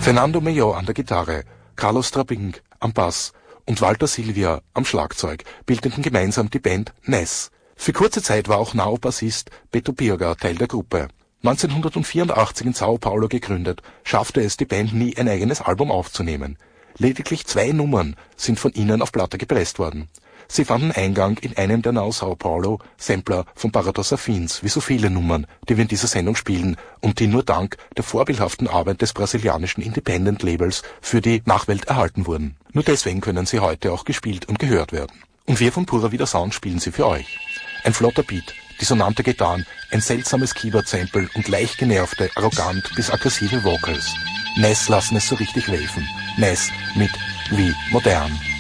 Fernando Meilló an der Gitarre, Carlos Trabing am Bass und Walter Silvia am Schlagzeug bildeten gemeinsam die Band Ness. Für kurze Zeit war auch Nao-Bassist Beto Birga Teil der Gruppe. 1984 in Sao Paulo gegründet, schaffte es die Band nie, ein eigenes Album aufzunehmen. Lediglich 2 Nummern sind von ihnen auf Platte gepresst worden. Sie fanden Eingang in einem der Nao Sao Paulo Sampler von Paradox Afins, wie so viele Nummern, die wir in dieser Sendung spielen und die nur dank der vorbildhaften Arbeit des brasilianischen Independent-Labels für die Nachwelt erhalten wurden. Nur deswegen können sie heute auch gespielt und gehört werden. Und wir von Pura Vida Sound spielen sie für euch. Ein flotter Beat, dissonante Gitarren, ein seltsames Keyboard-Sample und leicht genervte, arrogant bis aggressive Vocals. Ness lassen es so richtig waven. Ness mit Wie modern.